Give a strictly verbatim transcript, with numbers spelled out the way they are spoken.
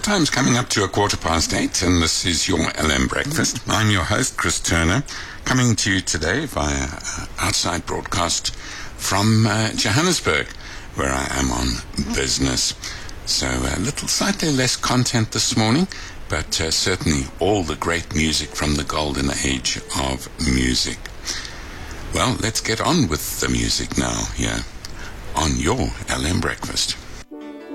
time's coming up to a quarter past eight, and this is your L M Breakfast. I'm your host, Chris Turner, coming to you today via uh, outside broadcast from uh, Johannesburg, where I am on business. So a little slightly less content this morning, but uh, certainly all the great music from the golden age of music. Well, let's get on with the music now here on your L M Breakfast.